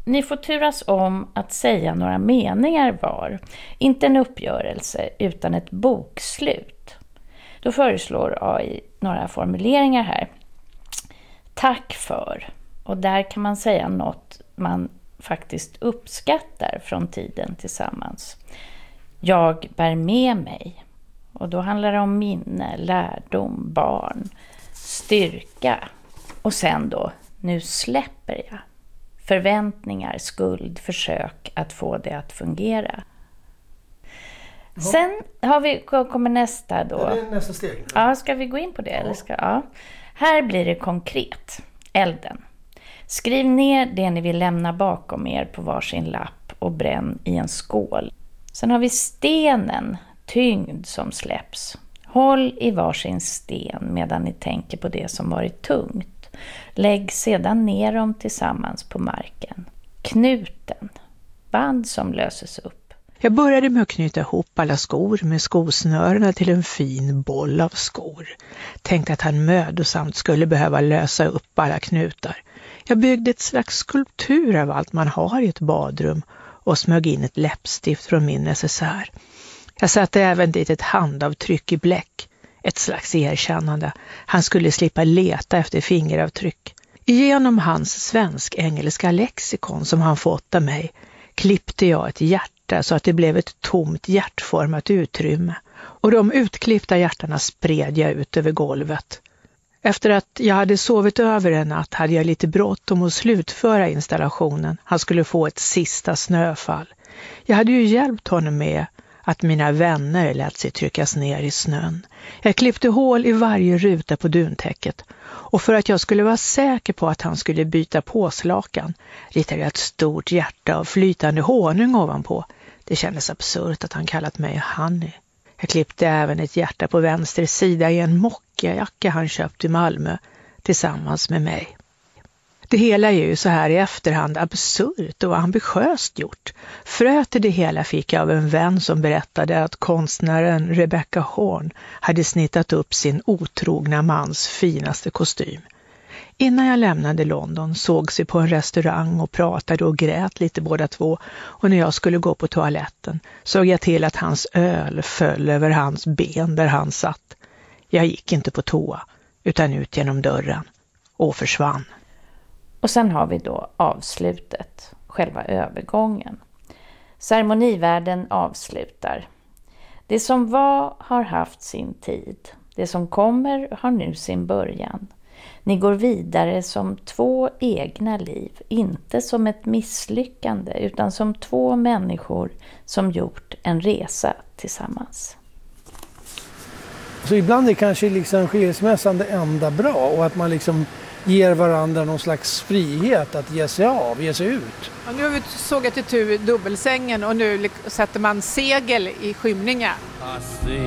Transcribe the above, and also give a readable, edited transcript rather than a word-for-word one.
Ni får turas om att säga några meningar var. Inte en uppgörelse utan ett bokslut. Då föreslår AI några formuleringar här. Tack för. Och där kan man säga något man faktiskt uppskattar från tiden tillsammans. Jag bär med mig. Och då handlar det om minne, lärdom, barn, styrka. Och sen då, nu släpper jag. Förväntningar, skuld, försök att få det att fungera. Ja. Sen kommer nästa då. Är det nästa steg? Ja, ska vi gå in på det? Ja. Eller Här blir det konkret. Elden. Skriv ner det ni vill lämna bakom er på varsin lapp och bränn i en skål. Sen har vi stenen, tyngd som släpps. Håll i varsin sten medan ni tänker på det som varit tungt. Lägg sedan ner dem tillsammans på marken. Knuten, band som löses upp. Jag började med att knyta ihop alla skor med skosnörena till en fin boll av skor. Tänkte att han mödosamt skulle behöva lösa upp alla knutar. Jag byggde ett slags skulptur av allt man har i ett badrum och smög in ett läppstift från min necessär. Jag satte även dit ett handavtryck i bläck. Ett slags erkännande. Han skulle slippa leta efter fingeravtryck. Genom hans svensk-engelska lexikon som han fått av mig klippte jag ett hjärta så att det blev ett tomt hjärtformat utrymme. Och de utklippta hjärtarna spred jag ut över golvet. Efter att jag hade sovit över en natt hade jag lite bråttom att slutföra installationen. Han skulle få ett sista snöfall. Jag hade ju hjälpt honom med att mina vänner lät sig tryckas ner i snön. Jag klippte hål i varje ruta på duntäcket och för att jag skulle vara säker på att han skulle byta påslakan ritade jag ett stort hjärta av flytande honung ovanpå. Det kändes absurt att han kallat mig Honey. Jag klippte även ett hjärta på vänster sida i en mockjacka han köpt i Malmö tillsammans med mig. Det hela är ju så här i efterhand absurt och ambitiöst gjort. Fröet till det hela fick jag av en vän som berättade att konstnären Rebecca Horn hade snittat upp sin otrogna mans finaste kostym. Innan jag lämnade London sågs vi på en restaurang och pratade och grät lite båda två och när jag skulle gå på toaletten såg jag till att hans öl föll över hans ben där han satt. Jag gick inte på toa utan ut genom dörren och försvann. Och sen har vi då avslutet, själva övergången. Ceremonivärden avslutar. Det som var har haft sin tid. Det som kommer har nu sin början. Ni går vidare som två egna liv, inte som ett misslyckande utan som två människor som gjort en resa tillsammans. Så ibland är kanske liksom skilsmässan det enda bra och att man liksom ger varandra någon slags frihet att ge sig ut. Ja, nu har vi sågat itu dubbelsängen och nu sätter man segel i skymningen.